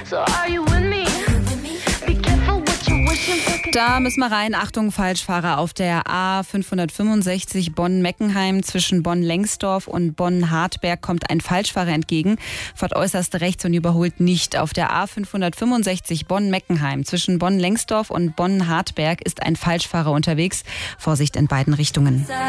Da müssen wir rein. Achtung, Falschfahrer auf der A565 Bonn-Meckenheim. Zwischen Bonn-Lengsdorf und Bonn-Hartberg kommt ein Falschfahrer entgegen, fährt äußerst rechts und überholt nicht. Auf der A565 Bonn-Meckenheim zwischen Bonn-Lengsdorf und Bonn-Hartberg ist ein Falschfahrer unterwegs. Vorsicht in beiden Richtungen.